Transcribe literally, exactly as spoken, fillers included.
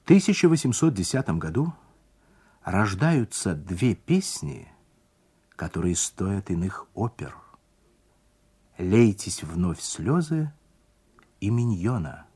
тысяча восемьсот десятом году рождаются две песни, которые стоят иных опер. «Лейтесь вновь слезы» и «Миньона».